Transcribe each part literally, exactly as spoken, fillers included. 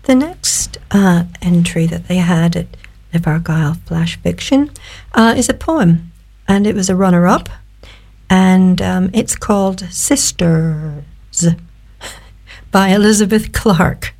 The next uh, entry that they had at Liv Argyle Flash Fiction uh, is a poem, and it was a runner-up, and um, it's called Sisters by Elizabeth Clark.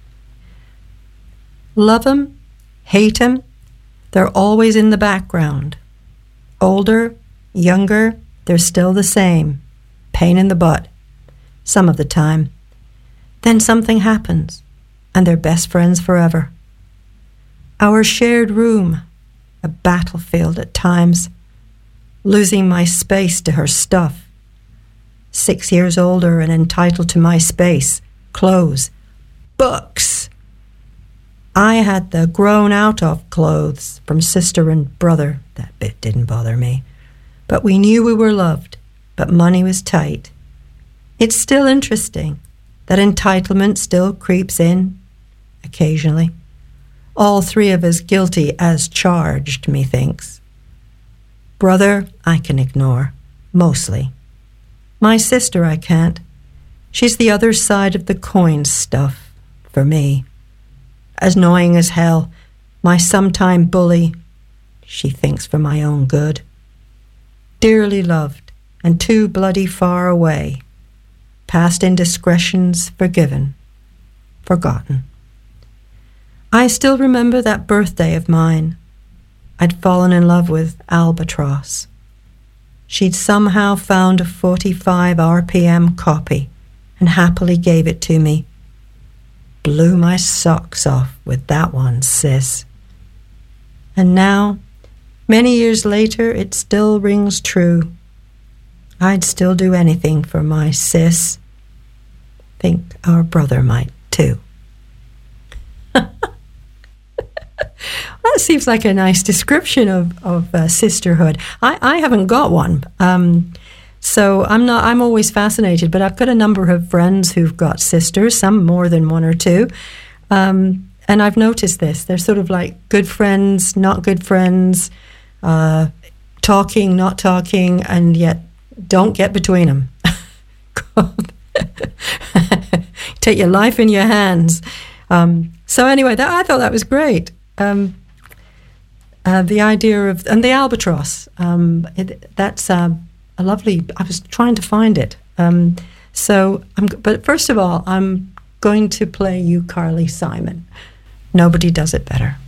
Love 'em, hate 'em, they're always in the background. Older, younger, they're still the same. Pain in the butt, some of the time. Then something happens, and they're best friends forever. Our shared room, a battlefield at times, losing my space to her stuff. Six years older and entitled to my space, clothes, books. I had the grown out of clothes from sister and brother. That bit didn't bother me. But we knew we were loved, but money was tight. It's still interesting that entitlement still creeps in occasionally. All three of us guilty as charged, methinks. Brother, I can ignore, mostly. My sister, I can't. She's the other side of the coin stuff, for me. As annoying as hell, my sometime bully, she thinks for my own good. Dearly loved, and too bloody far away. Past indiscretions forgiven, forgotten. I still remember that birthday of mine. I'd fallen in love with Albatross. She'd somehow found a forty-five R P M copy and happily gave it to me. Blew my socks off with that one, sis. And now, many years later, it still rings true. I'd still do anything for my sis. Think our brother might, too. That seems like a nice description of, of uh, sisterhood. I, I haven't got one. Um, so I'm not, I'm always fascinated, but I've got a number of friends who've got sisters, some more than one or two. Um, and I've noticed this. They're sort of like good friends, not good friends, uh, talking, not talking, and yet don't get between them. Take your life in your hands. Um, so anyway, that, I thought that was great. Um, uh, the idea of, and the albatross, um, it, that's uh, a lovely, I was trying to find it. Um, so, I'm, but first of all, I'm going to play you Carly Simon. Nobody does it better.